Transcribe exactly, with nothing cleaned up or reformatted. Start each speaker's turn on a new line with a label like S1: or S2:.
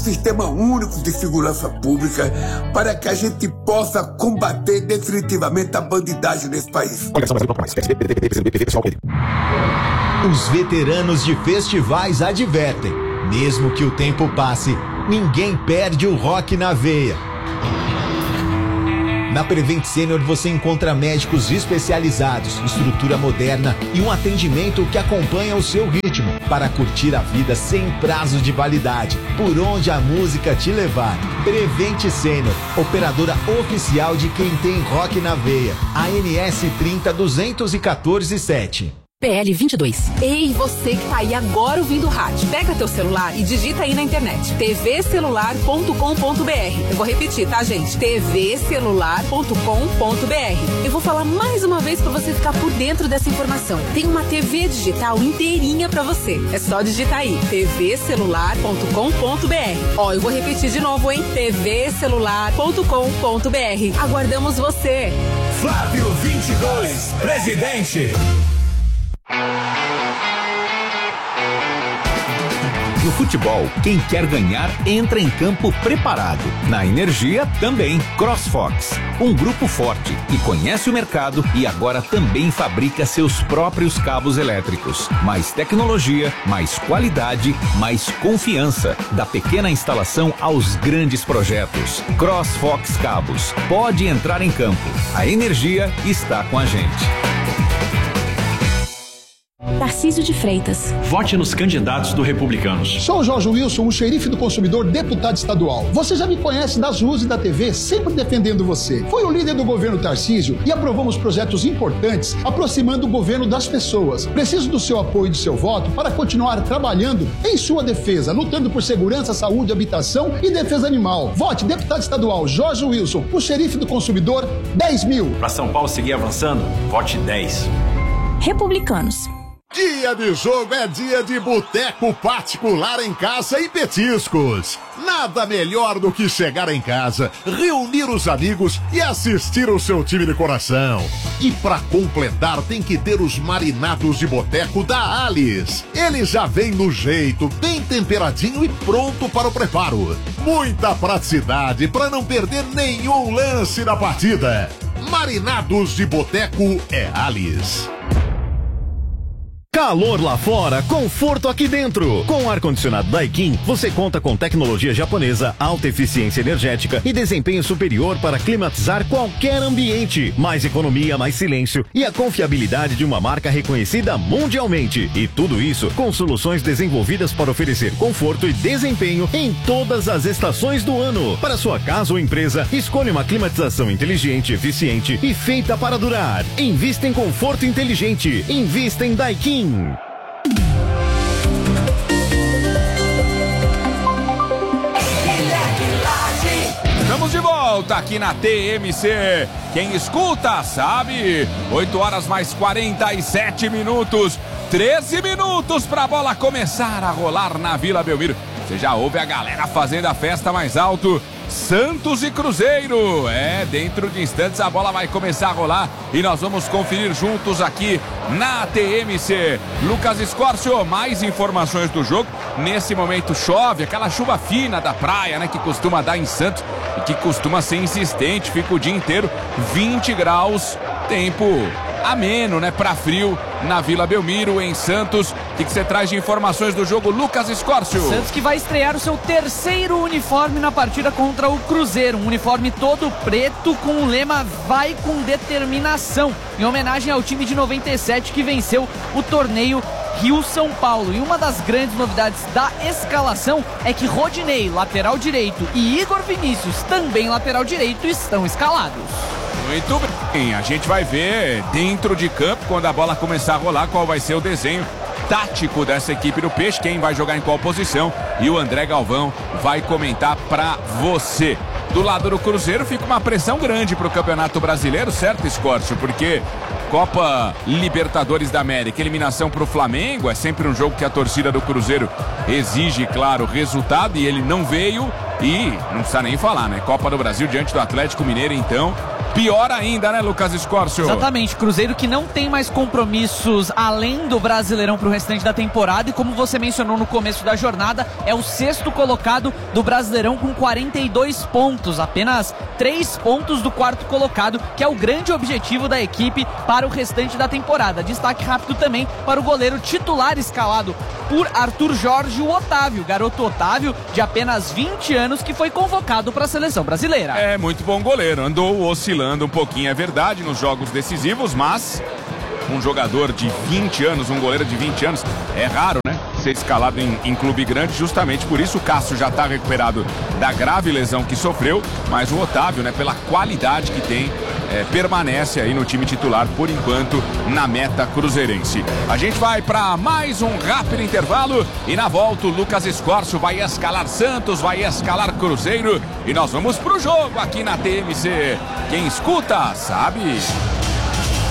S1: Sistema único de segurança pública para que a gente possa combater definitivamente a bandidagem nesse país.
S2: Os veteranos de festivais advertem: mesmo que o tempo passe, ninguém perde o rock na veia. Na Prevent Senior você encontra médicos especializados, estrutura moderna e um atendimento que acompanha o seu ritmo para curtir a vida sem prazo de validade, por onde a música te levar. Prevent Senior, operadora oficial de quem tem rock na veia. A N S trinta duzentos e quatorze sete.
S3: P L vinte e dois. Ei, você que tá aí agora ouvindo o rádio, pega teu celular e digita aí na internet t v celular ponto com ponto b r. Eu vou repetir, tá, gente? t v celular ponto com ponto b r. Eu vou falar mais uma vez pra você ficar por dentro dessa informação. Tem uma T V digital inteirinha pra você. É só digitar aí t v celular ponto com ponto b r. Ó, eu vou repetir de novo, hein? t v celular ponto com ponto b r. Aguardamos você.
S4: Flávio vinte e dois, presidente.
S5: No futebol, quem quer ganhar entra em campo preparado. Na Energia também. CrossFox, um grupo forte que conhece o mercado e agora também fabrica seus próprios cabos elétricos. Mais tecnologia, mais qualidade, mais confiança. Da pequena instalação aos grandes projetos. CrossFox Cabos. Pode entrar em campo. A Energia está com a gente.
S6: Tarcísio de Freitas.
S7: Vote nos candidatos do Republicanos.
S8: Sou o Jorge Wilson, o xerife do consumidor, deputado estadual. Você já me conhece das ruas e da T V, sempre defendendo você. Foi o líder do governo Tarcísio e aprovamos projetos importantes, aproximando o governo das pessoas. Preciso do seu apoio e do seu voto para continuar trabalhando em sua defesa, lutando por segurança, saúde, habitação e defesa animal. Vote deputado estadual Jorge Wilson, o xerife do consumidor, dez mil.
S7: Para São Paulo seguir avançando, vote dez.
S6: Republicanos.
S9: Dia de jogo é dia de boteco particular em casa e petiscos. Nada melhor do que chegar em casa, reunir os amigos e assistir o seu time de coração. E pra completar tem que ter os marinados de boteco da Alice. Ele já vem no jeito, bem temperadinho e pronto para o preparo. Muita praticidade para não perder nenhum lance da partida. Marinados de boteco é Alice.
S10: Calor lá fora, conforto aqui dentro. Com o ar-condicionado Daikin, você conta com tecnologia japonesa, alta eficiência energética e desempenho superior para climatizar qualquer ambiente. Mais economia, mais silêncio e a confiabilidade de uma marca reconhecida mundialmente. E tudo isso com soluções desenvolvidas para oferecer conforto e desempenho em todas as estações do ano. Para sua casa ou empresa, escolha uma climatização inteligente, eficiente e feita para durar. Invista em conforto inteligente. Invista em Daikin.
S11: Estamos de volta aqui na T M C. Quem escuta sabe. oito horas mais quarenta e sete minutos. treze minutos para a bola começar a rolar na Vila Belmiro. Você já ouve a galera fazendo a festa mais alto. Santos e Cruzeiro. É, dentro de instantes a bola vai começar a rolar e nós vamos conferir juntos aqui na T M C. Lucas Escorcio, mais informações do jogo. Nesse momento chove, aquela chuva fina da praia, né, que costuma dar em Santos e que costuma ser insistente, fica o dia inteiro. vinte graus, tempo ameno, né, pra frio na Vila Belmiro, em Santos. O que você traz de informações do jogo, Lucas Escorcio?
S12: Santos que vai estrear o seu terceiro uniforme na partida contra o Cruzeiro. Um uniforme todo preto com o lema "Vai com determinação", em homenagem ao time de noventa e sete que venceu o torneio Rio-São Paulo. E uma das grandes novidades da escalação é que Rodinei, lateral direito, e Igor Vinícius, também lateral direito, estão escalados.
S11: Muito bem, a gente vai ver dentro de campo, quando a bola começar a rolar, qual vai ser o desenho tático dessa equipe do Peixe, quem vai jogar em qual posição, e o André Galvão vai comentar pra você. Do lado do Cruzeiro fica uma pressão grande pro Campeonato Brasileiro, certo, Escorcio? Porque Copa Libertadores da América, eliminação pro Flamengo, é sempre um jogo que a torcida do Cruzeiro exige, claro, resultado, e ele não veio, e não precisa nem falar, né? Copa do Brasil diante do Atlético Mineiro, então pior ainda, né, Lucas Escórcio?
S12: Exatamente, Cruzeiro que não tem mais compromissos além do Brasileirão para o restante da temporada e como você mencionou no começo da jornada, é o sexto colocado do Brasileirão com quarenta e dois pontos, apenas três pontos do quarto colocado, que é o grande objetivo da equipe para o restante da temporada. Destaque rápido também para o goleiro titular escalado por Arthur Jorge, o Otávio, garoto Otávio de apenas vinte anos que foi convocado para a seleção brasileira.
S11: É muito bom goleiro, andou oscilando um pouquinho, é verdade, nos jogos decisivos, mas um jogador de vinte anos, um goleiro de vinte anos, é raro, né? Ser escalado em, em clube grande, justamente por isso o Cássio já está recuperado da grave lesão que sofreu, mas o Otávio, né, pela qualidade que tem, é, permanece aí no time titular por enquanto na meta cruzeirense. A gente vai para mais um rápido intervalo e na volta o Lucas Escórcio vai escalar Santos, vai escalar Cruzeiro e nós vamos pro jogo aqui na T M C. Quem escuta sabe.